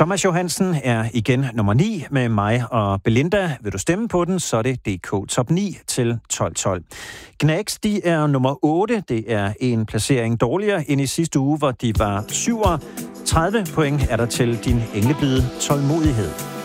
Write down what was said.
Thomas Johansen er igen nummer 9 med mig og Belinda. Vil du stemme på den, så er det DK Top 9 til 12.12. Gnags, de er nummer 8. Det er en placering dårligere end i sidste uge, hvor de var 7. 30 point er der til din englebide tålmodighed.